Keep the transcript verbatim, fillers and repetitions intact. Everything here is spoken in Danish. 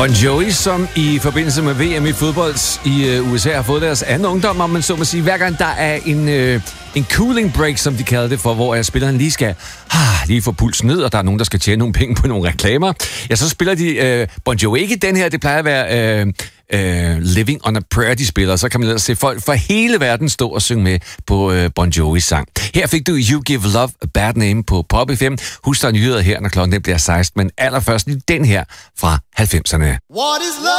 Bon Jovi, som i forbindelse med V M i fodbold i uh, U S A har fået deres anden ungdom, om man så må sige, hver gang der er en, uh, en cooling break, som de kalder det for, hvor uh, spilleren lige skal uh, lige få pulsen ned, og der er nogen, der skal tjene nogle penge på nogle reklamer. Ja, så spiller de uh, Bon Jovi. Ikke den her, det plejer at være uh, uh, Living on a Prayer, de spiller. Så kan man ellers se folk fra hele verden stå og synge med på uh, Bon Jovis sang. Her fik du You Give Love a Bad Name på Pop F M. Husk, der er nyheder her, når klokken bliver seksten, men allerførst lige den her fra halvfemserne. What is love?